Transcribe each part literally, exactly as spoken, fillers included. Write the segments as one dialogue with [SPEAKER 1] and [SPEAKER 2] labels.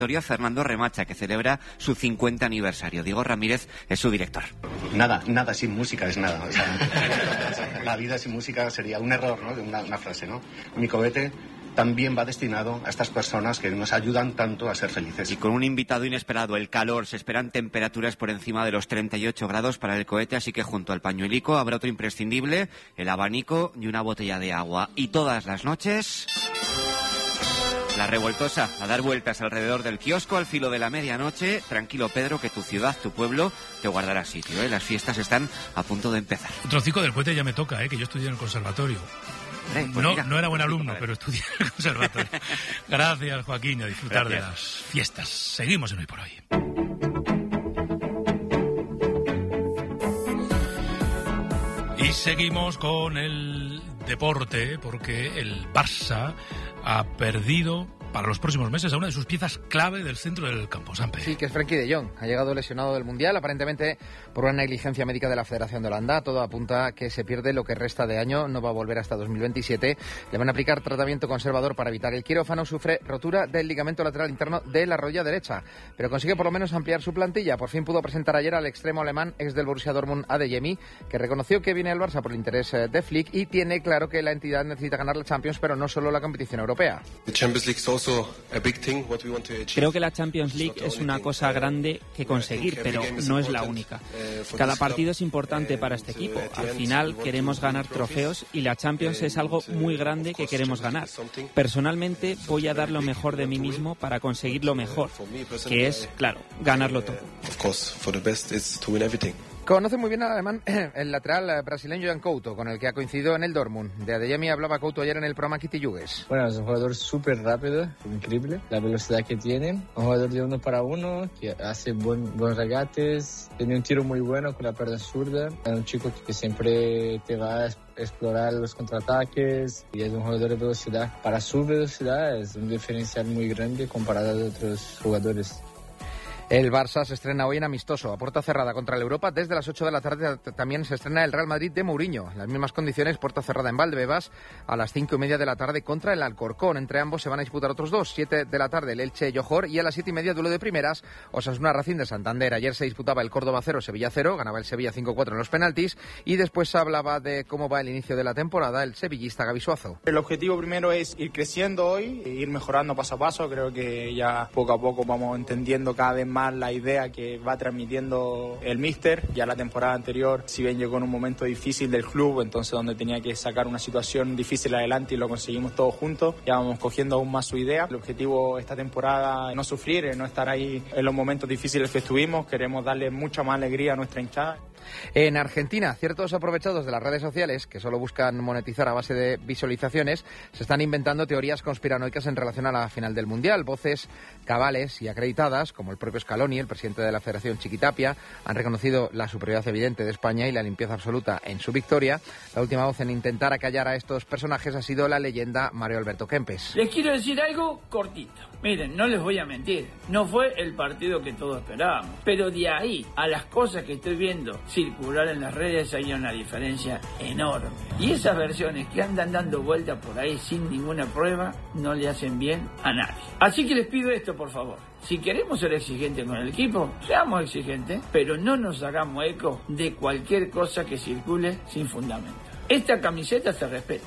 [SPEAKER 1] Fernando Remacha, que celebra su cincuenta aniversario. Diego Ramírez es su director.
[SPEAKER 2] Nada, nada sin música es nada. O sea, la vida sin música sería un error, ¿no? De una, una frase, ¿no? Mi cohete también va destinado a estas personas que nos ayudan tanto a ser felices.
[SPEAKER 1] Y con un invitado inesperado, el calor. Se esperan temperaturas por encima de los treinta y ocho grados para el cohete, así que junto al pañuelico habrá otro imprescindible, el abanico y una botella de agua. Y todas las noches... La revoltosa, a dar vueltas alrededor del kiosco al filo de la medianoche. Tranquilo, Pedro, que tu ciudad, tu pueblo, te guardará sitio, ¿eh? Las fiestas están a punto de empezar.
[SPEAKER 3] Un trocico del cohete ya me toca, ¿eh? Que yo estudié en el conservatorio.
[SPEAKER 1] Eh, pues
[SPEAKER 3] no,
[SPEAKER 1] mira,
[SPEAKER 3] no era buen alumno, pero estudié en el conservatorio. Gracias, Joaquín, a disfrutar Gracias. de las fiestas. Seguimos en Hoy por Hoy. Y seguimos con el deporte, porque el Barça ha perdido para los próximos meses a una de sus piezas clave del centro del campo. Sampe.
[SPEAKER 4] Sí, que es Frenkie de Jong. Ha llegado lesionado del Mundial, aparentemente por una negligencia médica de la Federación de Holanda. Todo apunta a que se pierde lo que resta de año, no va a volver hasta dos mil veintisiete. Le van a aplicar tratamiento conservador para evitar el quirófano. Sufre rotura del ligamento lateral interno de la rodilla derecha, pero consigue por lo menos ampliar su plantilla. Por fin pudo presentar ayer al extremo alemán, ex del Borussia Dortmund, Adeyemi, que reconoció que viene al Barça por el interés de Flick y tiene claro que la entidad necesita ganar la Champions, pero no solo la competición europea.
[SPEAKER 5] Creo que la Champions League es una cosa grande que conseguir, pero no es la única. Cada partido es importante para este equipo. Al final queremos ganar trofeos y la Champions es algo muy grande que queremos ganar. Personalmente voy a dar lo mejor de mí mismo para conseguir lo mejor, que es, claro, ganarlo todo.
[SPEAKER 4] Conoce muy bien al alemán el lateral brasileño Jan Couto, con el que ha coincidido en el Dortmund. De Adeyemi hablaba Couto ayer en el programa Kitty Yugues.
[SPEAKER 6] Bueno, es un jugador súper rápido, increíble, la velocidad que tiene. Un jugador de uno para uno, que hace buen, buenos regates, tiene un tiro muy bueno con la pierna zurda. Es un chico que siempre te va a explorar los contraataques y es un jugador de velocidad. Para su velocidad es un diferencial muy grande comparado a otros jugadores.
[SPEAKER 4] El Barça se estrena hoy en amistoso, a puerta cerrada contra el Europa. Desde las ocho de la tarde también se estrena el Real Madrid de Mourinho. En las mismas condiciones, puerta cerrada en Valdebebas, a las cinco y media de la tarde contra el Alcorcón. Entre ambos se van a disputar otros dos. Siete de la tarde el Elche Johor y a las siete y media duelo de primeras, Osasuna Racing de Santander. Ayer se disputaba el Córdoba cero, Sevilla cero, ganaba el Sevilla cinco cuatro en los penaltis y después se hablaba de cómo va el inicio de la temporada el sevillista Gavi Suazo.
[SPEAKER 7] El objetivo primero es ir creciendo hoy, ir mejorando paso a paso. Creo que ya poco a poco vamos entendiendo cada vez más la idea que que va transmitiendo el míster. Ya la temporada anterior, si bien llegó en un momento difícil del club, entonces donde tenía que sacar una situación difícil adelante y lo conseguimos todos juntos, ya vamos cogiendo aún más su idea. El objetivo esta temporada es no sufrir, es no estar ahí en los momentos difíciles que estuvimos. Queremos darle mucha más alegría a nuestra hinchada.
[SPEAKER 4] En Argentina, ciertos aprovechados de las redes sociales, que solo buscan monetizar a base de visualizaciones, se están inventando teorías conspiranoicas en relación a la final del Mundial. Voces cabales y acreditadas, como el propio Scaloni, el presidente de la Federación Chiquitapia, han reconocido la superioridad evidente de España y la limpieza absoluta en su victoria. La última voz en intentar acallar a estos personajes ha sido la leyenda Mario Alberto Kempes.
[SPEAKER 8] Les quiero decir algo cortito. Miren, no les voy a mentir, no fue el partido que todos esperábamos, pero de ahí a las cosas que estoy viendo circular en las redes hay una diferencia enorme. Y esas versiones que andan dando vueltas por ahí sin ninguna prueba no le hacen bien a nadie. Así que les pido esto, por favor. Si queremos ser exigentes con el equipo, seamos exigentes, pero no nos hagamos eco de cualquier cosa que circule sin fundamento. Esta camiseta se respeta.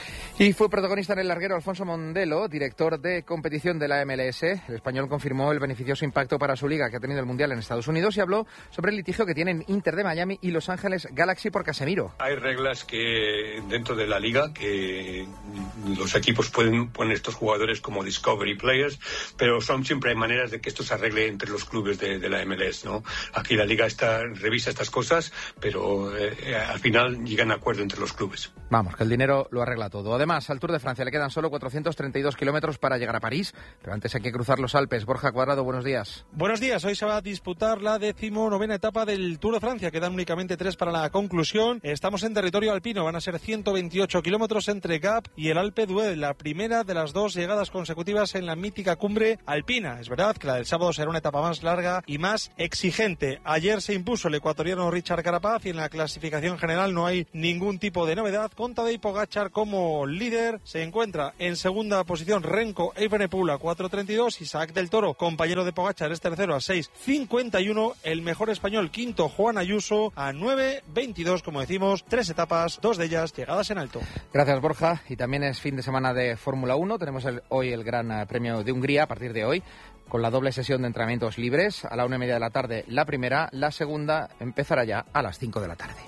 [SPEAKER 4] Y fue protagonista en el larguero Alfonso Mondelo, director de competición de la M L S. El español confirmó el beneficioso impacto para su liga que ha tenido el Mundial en Estados Unidos y habló sobre el litigio que tienen Inter de Miami y Los Ángeles Galaxy por Casemiro.
[SPEAKER 9] Hay reglas que dentro de la liga que los equipos pueden poner estos jugadores como discovery players, pero son siempre hay maneras de que esto se arregle entre los clubes de, de la M L S, ¿no? Aquí la liga está, revisa estas cosas, pero eh, al final llegan a acuerdo entre los clubes.
[SPEAKER 4] Vamos, que el dinero lo arregla todo. Además, al Tour de Francia le quedan solo cuatrocientos treinta y dos kilómetros para llegar a París, pero antes hay que cruzar los Alpes. Borja Cuadrado, buenos días.
[SPEAKER 10] Buenos días. Hoy se va a disputar la decimonovena etapa del Tour de Francia. Quedan únicamente tres para la conclusión. Estamos en territorio alpino. Van a ser ciento veintiocho kilómetros entre Gap y el Alpe d'Huez, la primera de las dos llegadas consecutivas en la mítica cumbre alpina. Es verdad que la del sábado será una etapa más larga y más exigente. Ayer se impuso el ecuatoriano Richard Carapaz y en la clasificación general no hay ningún tipo de novedad, con Tadej Pogačar como líder. Se encuentra en segunda posición Renko Evenepoel a cuatro treinta y dos. Isaac del Toro, compañero de Pogačar, es tercero a seis cincuenta y uno. El mejor español quinto, Juan Ayuso, a nueve veintidós. Como decimos, tres etapas, dos de ellas llegadas en alto.
[SPEAKER 4] Gracias, Borja. Y también es fin de semana de Fórmula uno. Tenemos el, hoy el Gran uh, Premio de Hungría a partir de hoy, con la doble sesión de entrenamientos libres. A la una y media de la tarde la primera, la segunda empezará ya a las cinco de la tarde.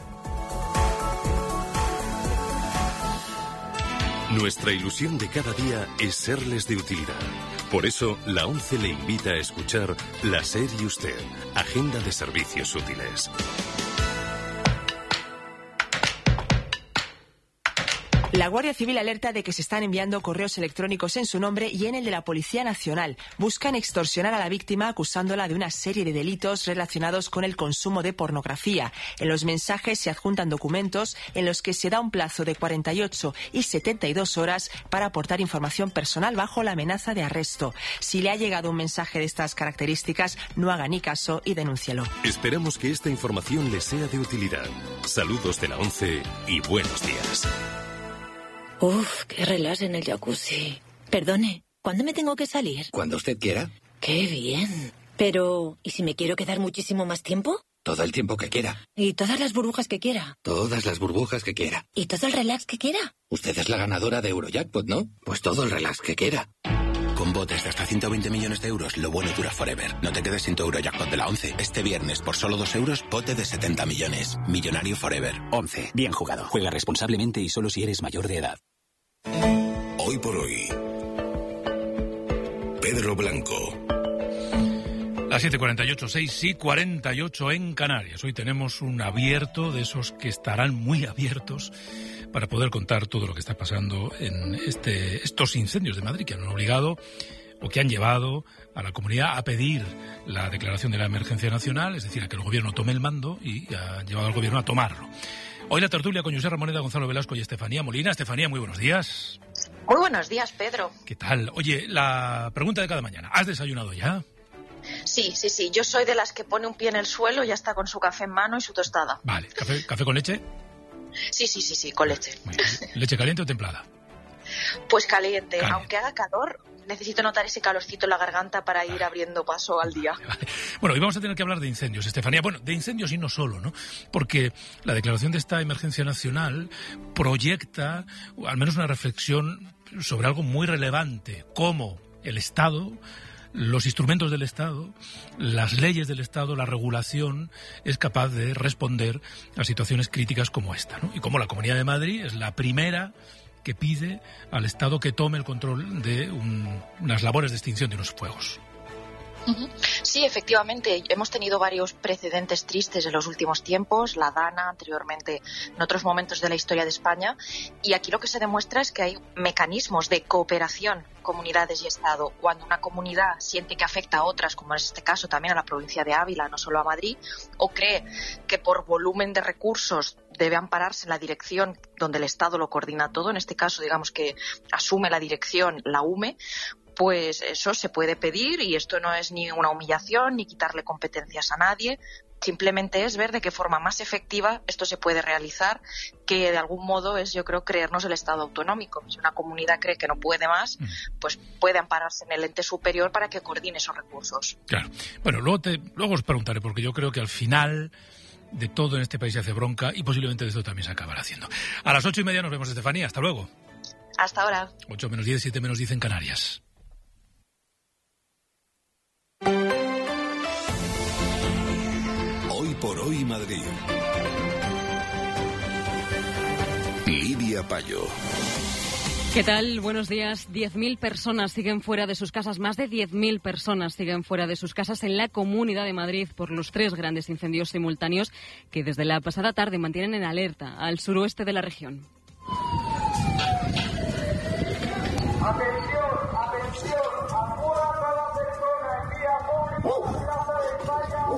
[SPEAKER 11] Nuestra ilusión de cada día es serles de utilidad. Por eso, la ONCE le invita a escuchar La SER y Usted, Agenda de Servicios Útiles.
[SPEAKER 12] La Guardia Civil alerta de que se están enviando correos electrónicos en su nombre y en el de la Policía Nacional. Buscan extorsionar a la víctima acusándola de una serie de delitos relacionados con el consumo de pornografía. En los mensajes se adjuntan documentos en los que se da un plazo de cuarenta y ocho y setenta y dos horas para aportar información personal bajo la amenaza de arresto. Si le ha llegado un mensaje de estas características, no haga ni caso y denúncielo.
[SPEAKER 11] Esperamos que esta información le sea de utilidad. Saludos de la ONCE y buenos días.
[SPEAKER 13] Uf, qué relax en el jacuzzi. Perdone, ¿cuándo me tengo que salir?
[SPEAKER 14] Cuando usted quiera.
[SPEAKER 13] Qué bien. Pero, ¿y si me quiero quedar muchísimo más tiempo?
[SPEAKER 14] Todo el tiempo que quiera.
[SPEAKER 13] ¿Y todas las burbujas que quiera?
[SPEAKER 14] Todas las burbujas que quiera.
[SPEAKER 13] ¿Y todo el relax que quiera?
[SPEAKER 14] Usted es la ganadora de Eurojackpot, ¿no? Pues todo el relax que quiera.
[SPEAKER 15] Con botes de hasta ciento veinte millones de euros, lo bueno dura forever. No te quedes sin tu Eurojackpot de la ONCE. Este viernes, por solo dos euros, bote de setenta millones. Millonario forever.
[SPEAKER 16] ONCE. Bien jugado. Juega responsablemente y solo si eres mayor de edad.
[SPEAKER 17] Hoy por hoy, Pedro Blanco.
[SPEAKER 3] Las siete cuarenta y ocho, seis y cuarenta y ocho en Canarias. Hoy tenemos un abierto de esos que estarán muy abiertos para poder contar todo lo que está pasando en este, estos incendios de Madrid que han obligado o que han llevado a la comunidad a pedir la declaración de la emergencia nacional, es decir, a que el gobierno tome el mando y ha llevado al gobierno a tomarlo. Hoy la tertulia con José Ramoneda, Gonzalo Velasco y Estefanía Molina. Estefanía, muy buenos días.
[SPEAKER 18] Muy buenos días, Pedro.
[SPEAKER 3] ¿Qué tal? Oye, la pregunta de cada mañana. ¿Has desayunado ya?
[SPEAKER 18] Sí, sí, sí. Yo soy de las que pone un pie en el suelo y ya está con su café en mano y su tostada.
[SPEAKER 3] Vale. ¿Café, café con leche?
[SPEAKER 18] Sí, sí, sí, sí, con leche.
[SPEAKER 3] ¿Leche caliente o templada?
[SPEAKER 18] Pues caliente.
[SPEAKER 3] Caliente.
[SPEAKER 18] Aunque haga calor, necesito notar ese calorcito en la garganta para ir abriendo paso al día.
[SPEAKER 3] Bueno, hoy vamos a tener que hablar de incendios, Estefanía. Bueno, de incendios y no solo, ¿no? Porque la declaración de esta emergencia nacional proyecta al menos una reflexión sobre algo muy relevante, cómo el Estado, los instrumentos del Estado, las leyes del Estado, la regulación es capaz de responder a situaciones críticas como esta, ¿no? Y cómo la Comunidad de Madrid es la primera que pide al Estado que tome el control de un, unas labores de extinción de unos fuegos.
[SPEAKER 18] Sí, efectivamente, hemos tenido varios precedentes tristes en los últimos tiempos, la Dana, anteriormente en otros momentos de la historia de España, y aquí lo que se demuestra es que hay mecanismos de cooperación, comunidades y Estado. Cuando una comunidad siente que afecta a otras, como en este caso también a la provincia de Ávila, no solo a Madrid, o cree que por volumen de recursos debe ampararse en la dirección donde el Estado lo coordina todo, en este caso digamos que asume la dirección la U M E, pues eso se puede pedir y esto no es ni una humillación ni quitarle competencias a nadie, simplemente es ver de qué forma más efectiva esto se puede realizar, que de algún modo es, yo creo, creernos el Estado autonómico. Si una comunidad cree que no puede más, pues puede ampararse en el ente superior para que coordine esos recursos.
[SPEAKER 3] Claro. Bueno, luego, te, luego os preguntaré, porque yo creo que al final de todo en este país se hace bronca y posiblemente de esto también se acabará haciendo. A las ocho y media nos vemos, Estefanía. Hasta luego.
[SPEAKER 18] Hasta ahora.
[SPEAKER 3] Ocho menos diez, siete menos diez en Canarias.
[SPEAKER 17] Hoy por hoy Madrid. Lidia Payo.
[SPEAKER 19] ¿Qué tal? Buenos días. diez mil personas siguen fuera de sus casas, más de diez mil personas siguen fuera de sus casas en la Comunidad de Madrid por los tres grandes incendios simultáneos que desde la pasada tarde mantienen en alerta al suroeste de la región.
[SPEAKER 20] Atención, atención, apura a cada persona en vía pública, Plaza de España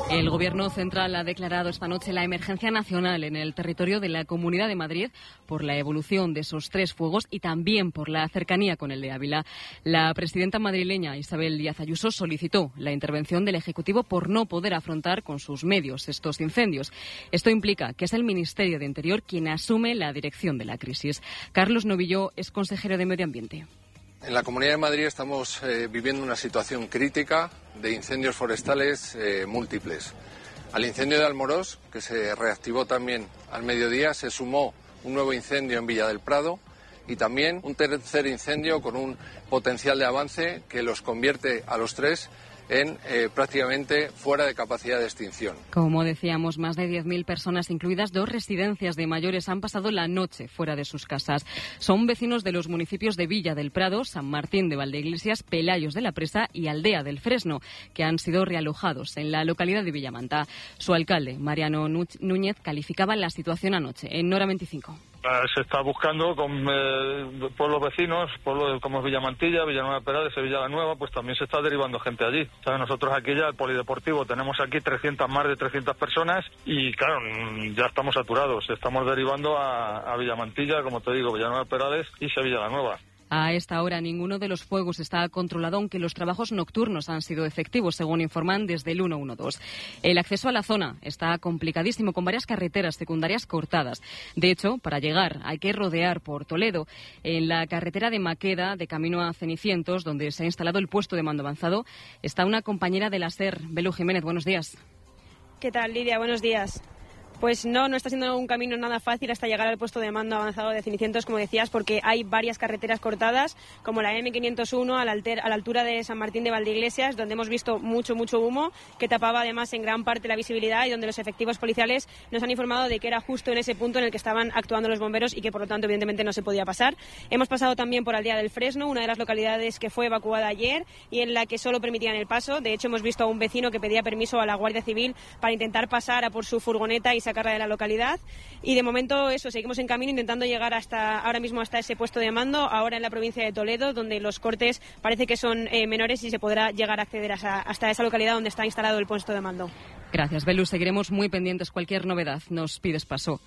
[SPEAKER 19] El Gobierno central ha declarado esta noche la emergencia nacional en el territorio de la Comunidad de Madrid por la evolución de esos tres fuegos y también por la cercanía con el de Ávila. La presidenta madrileña Isabel Díaz Ayuso solicitó la intervención del Ejecutivo por no poder afrontar con sus medios estos incendios. Esto implica que es el Ministerio de Interior quien asume la dirección de la crisis. Carlos Novillo es consejero de Medio Ambiente.
[SPEAKER 20] En la Comunidad de Madrid estamos eh, viviendo una situación crítica de incendios forestales eh, múltiples. Al incendio de Almorós, que se reactivó también al mediodía, se sumó un nuevo incendio en Villa del Prado y también un tercer incendio con un potencial de avance que los convierte a los tres en eh, prácticamente fuera de capacidad de extinción.
[SPEAKER 19] Como decíamos, más de diez mil personas, incluidas dos residencias de mayores, han pasado la noche fuera de sus casas. Son vecinos de los municipios de Villa del Prado, San Martín de Valdeiglesias, Pelayos de la Presa y Aldea del Fresno, que han sido realojados en la localidad de Villamanta. Su alcalde, Mariano Núñez, calificaba la situación anoche en Nora veinticinco.
[SPEAKER 21] Se está buscando con eh, pueblos vecinos, pueblos como Villamantilla, Villanueva de Perales, Sevilla la Nueva, pues también se está derivando gente allí. ¿Sabes? Nosotros aquí ya, el polideportivo, tenemos aquí trescientas, más de trescientas personas y claro, ya estamos saturados. Estamos derivando a, a Villamantilla, como te digo, Villanueva de Perales y Sevilla la Nueva.
[SPEAKER 19] A esta hora ninguno de los fuegos está controlado, aunque los trabajos nocturnos han sido efectivos, según informan desde el ciento doce. El acceso a la zona está complicadísimo, con varias carreteras secundarias cortadas. De hecho, para llegar hay que rodear por Toledo. En la carretera de Maqueda, de camino a Cenicientos, donde se ha instalado el puesto de mando avanzado, está una compañera de la SER, Belu Jiménez. Buenos días.
[SPEAKER 22] ¿Qué tal, Lidia? Buenos días. Pues no, no está siendo un camino nada fácil hasta llegar al puesto de mando avanzado de Cenicientos, como decías, porque hay varias carreteras cortadas, como la eme quinientos uno a la, alter, a la altura de San Martín de Valdeiglesias, donde hemos visto mucho, mucho humo, que tapaba además en gran parte la visibilidad y donde los efectivos policiales nos han informado de que era justo en ese punto en el que estaban actuando los bomberos y que, por lo tanto, evidentemente no se podía pasar. Hemos pasado también por Aldea del Fresno, una de las localidades que fue evacuada ayer y en la que solo permitían el paso. De hecho, hemos visto a un vecino que pedía permiso a la Guardia Civil para intentar pasar a por su furgoneta y sacarla de la localidad. Y de momento eso, seguimos en camino intentando llegar hasta ahora mismo hasta ese puesto de mando, ahora en la provincia de Toledo, donde los cortes parece que son eh, menores y se podrá llegar a acceder a esa, hasta esa localidad donde está instalado el puesto de mando.
[SPEAKER 19] Gracias, Belu. Seguiremos muy pendientes. Cualquier novedad nos pides paso.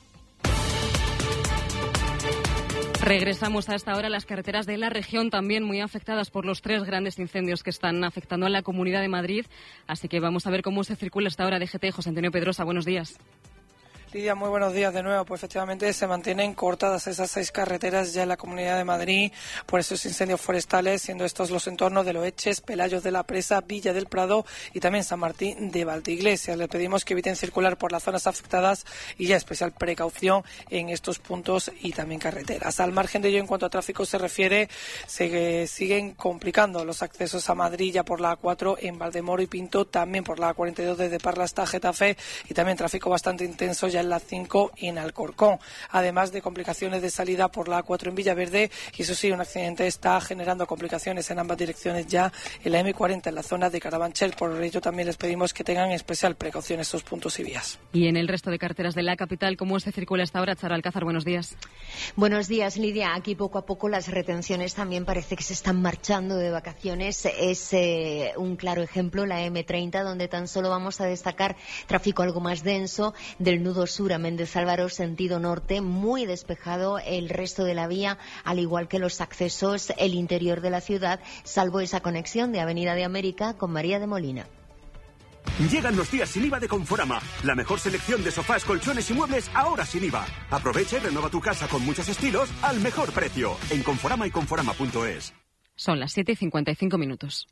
[SPEAKER 19] Regresamos a esta hora a las carreteras de la región, también muy afectadas por los tres grandes incendios que están afectando a la Comunidad de Madrid. Así que vamos a ver cómo se circula esta hora. D G T, José Antonio Pedrosa, buenos días.
[SPEAKER 23] Lidia, muy buenos días de nuevo. Pues efectivamente se mantienen cortadas esas seis carreteras ya en la Comunidad de Madrid por esos incendios forestales, siendo estos los entornos de Loeches, Pelayos de la Presa, Villa del Prado y también San Martín de Valdeiglesias. Les pedimos que eviten circular por las zonas afectadas y ya especial precaución en estos puntos y también carreteras. Al margen de ello, en cuanto a tráfico se refiere, se siguen complicando los accesos a Madrid ya por la A cuatro en Valdemoro y Pinto, también por la A cuarenta y dos desde Parla hasta Getafe y también tráfico bastante intenso ya en la cinco y en Alcorcón, además de complicaciones de salida por la A cuatro en Villaverde y eso sí, un accidente está generando complicaciones en ambas direcciones ya en la eme cuarenta en la zona de Carabanchel. Por ello también les pedimos que tengan especial precaución estos puntos y vías.
[SPEAKER 19] Y en el resto de carreteras de la capital, ¿cómo se circula esta hora? Charo Alcázar, buenos días.
[SPEAKER 24] Buenos días, Lidia. Aquí poco a poco las retenciones también parece que se están marchando de vacaciones. Es eh, un claro ejemplo la eme treinta, donde tan solo vamos a destacar tráfico algo más denso del nudo sur a Méndez Álvaro, sentido norte, muy despejado el resto de la vía, al igual que los accesos, el interior de la ciudad, salvo esa conexión de Avenida de América con María de Molina.
[SPEAKER 25] Llegan los días sin I V A de Conforama. La mejor selección de sofás, colchones y muebles ahora sin I V A. Aprovecha y renueva tu casa con muchos estilos al mejor precio. En Conforama y Conforama punto es.
[SPEAKER 19] Son las siete y cincuenta y cinco minutos.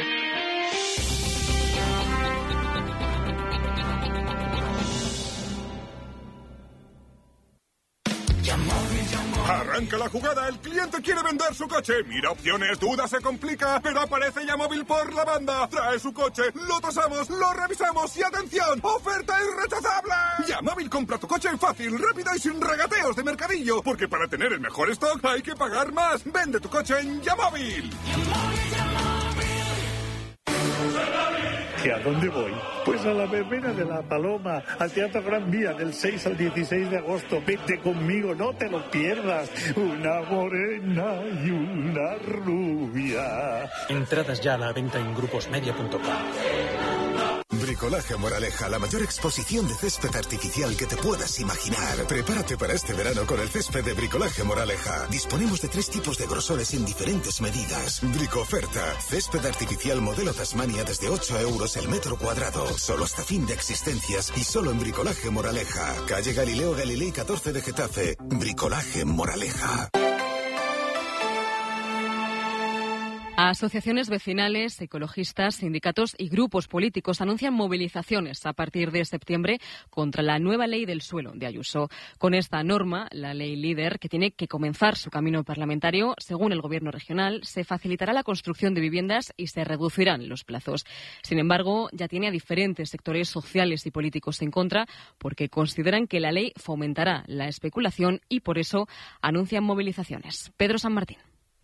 [SPEAKER 26] Arranca la jugada, el cliente quiere vender su coche. Mira opciones, duda, se complica, pero aparece Yamóvil por la banda. Trae su coche, lo tasamos, lo revisamos y ¡atención! ¡Oferta irrechazable! Yamóvil compra tu coche fácil, rápido y sin regateos de mercadillo. Porque para tener el mejor stock hay que pagar más. Vende tu coche en Yamóvil.
[SPEAKER 27] ¿Que a dónde voy? Pues a la verbena de La Paloma, al Teatro Gran Vía, del seis al dieciséis de agosto. Vete conmigo, no te lo pierdas. Una morena y una rubia.
[SPEAKER 28] Entradas ya a la venta en gruposmedia punto com.
[SPEAKER 1] Bricolaje Moraleja, la mayor exposición de césped artificial que te puedas imaginar. Prepárate para este verano con el césped de Bricolaje Moraleja. Disponemos de tres tipos de grosores en diferentes medidas. Bricoferta, césped artificial modelo Tasmania desde ocho euros el metro cuadrado. Solo hasta fin de existencias y solo en Bricolaje Moraleja. Calle Galileo Galilei catorce de Getafe. Bricolaje Moraleja.
[SPEAKER 19] Asociaciones vecinales, ecologistas, sindicatos y grupos políticos anuncian movilizaciones a partir de septiembre contra la nueva ley del suelo de Ayuso. Con esta norma, la ley líder, que tiene que comenzar su camino parlamentario, según el Gobierno regional, se facilitará la construcción de viviendas y se reducirán los plazos. Sin embargo, ya tiene a diferentes sectores sociales y políticos en contra porque consideran que la ley fomentará la especulación y por eso anuncian movilizaciones. Pedro San Martín.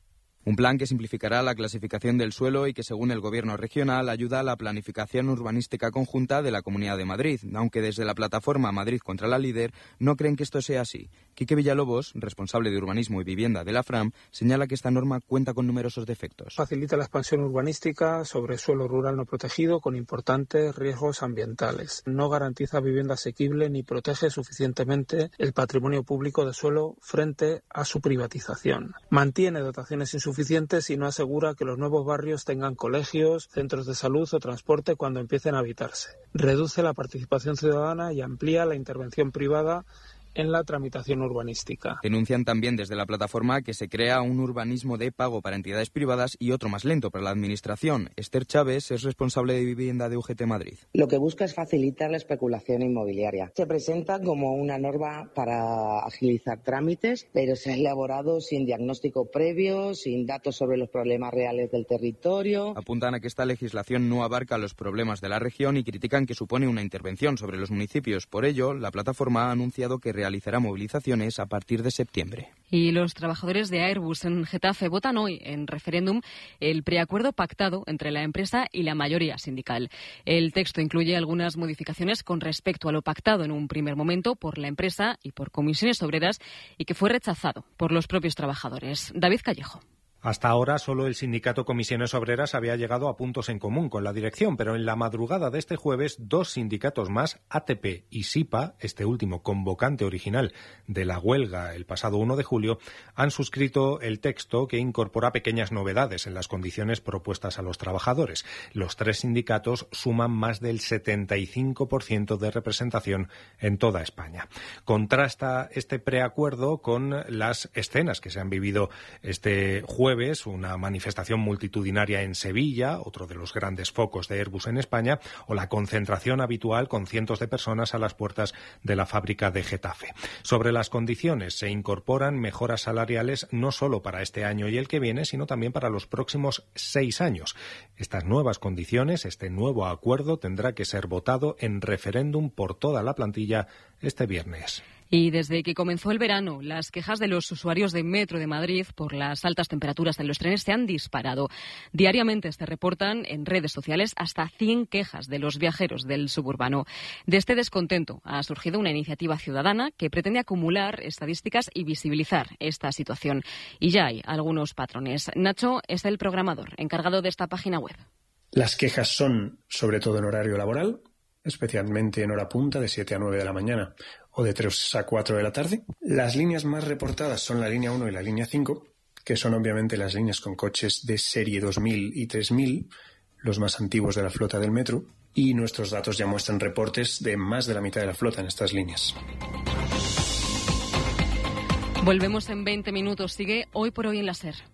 [SPEAKER 2] Un plan que simplificará la clasificación del suelo y que, según el Gobierno regional, ayuda a la planificación urbanística conjunta de la Comunidad de Madrid, aunque desde la plataforma Madrid contra la Líder no creen que esto sea así. Quique Villalobos, responsable de Urbanismo y Vivienda de la Fram, señala que esta norma cuenta con numerosos defectos.
[SPEAKER 5] Facilita la expansión urbanística sobre suelo rural no protegido con importantes riesgos ambientales. No garantiza vivienda asequible ni protege suficientemente el patrimonio público de suelo frente a su privatización. Mantiene dotaciones insuficientes suficientes y no asegura que los nuevos barrios tengan colegios, centros de salud o transporte cuando empiecen a habitarse. Reduce la participación ciudadana y amplía la intervención privada en la tramitación urbanística.
[SPEAKER 2] Denuncian también desde la plataforma que se crea un urbanismo de pago para entidades privadas y otro más lento para la Administración. Esther Chávez es responsable de vivienda de U G T Madrid.
[SPEAKER 6] Lo que busca es facilitar la especulación inmobiliaria. Se presenta como una norma para agilizar trámites, pero se ha elaborado sin diagnóstico previo, sin datos sobre los problemas reales del territorio.
[SPEAKER 2] Apuntan a que esta legislación no abarca los problemas de la región y critican que supone una intervención sobre los municipios. Por ello, la plataforma ha anunciado que realizará movilizaciones a partir de septiembre.
[SPEAKER 19] Y los trabajadores de Airbus en Getafe votan hoy en referéndum el preacuerdo pactado entre la empresa y la mayoría sindical. El texto incluye algunas modificaciones con respecto a lo pactado en un primer momento por la empresa y por comisiones obreras y que fue rechazado por los propios trabajadores. David Callejo.
[SPEAKER 7] Hasta ahora solo el sindicato Comisiones Obreras había llegado a puntos en común con la dirección, pero en la madrugada de este jueves dos sindicatos más, A T P y SIPA, este último convocante original de la huelga el pasado uno de julio, han suscrito el texto que incorpora pequeñas novedades en las condiciones propuestas a los trabajadores. Los tres sindicatos suman más del setenta y cinco por ciento de representación en toda España. Contrasta este preacuerdo con las escenas que se han vivido este jueves, una manifestación multitudinaria en Sevilla, otro de los grandes focos de Airbus en España, o la concentración habitual con cientos de personas a las puertas de la fábrica de Getafe. Sobre las condiciones, se incorporan mejoras salariales no solo para este año y el que viene, sino también para los próximos seis años. Estas nuevas condiciones, este nuevo acuerdo, tendrá que ser votado en referéndum por toda la plantilla este viernes.
[SPEAKER 19] Y desde que comenzó el verano, las quejas de los usuarios de Metro de Madrid por las altas temperaturas en los trenes se han disparado. Diariamente se reportan en redes sociales hasta cien quejas de los viajeros del suburbano. De este descontento ha surgido una iniciativa ciudadana que pretende acumular estadísticas y visibilizar esta situación. Y ya hay algunos patrones. Nacho es el programador encargado de esta página web.
[SPEAKER 8] Las quejas son sobre todo en horario laboral, especialmente en hora punta de siete a nueve de la mañana o de tres a cuatro de la tarde. Las líneas más reportadas son la línea uno y la línea cinco, que son obviamente las líneas con coches de serie dos mil y tres mil, los más antiguos de la flota del metro, y nuestros datos ya muestran reportes de más de la mitad de la flota en estas líneas.
[SPEAKER 19] Volvemos en veinte minutos. Sigue Hoy por Hoy en la SER.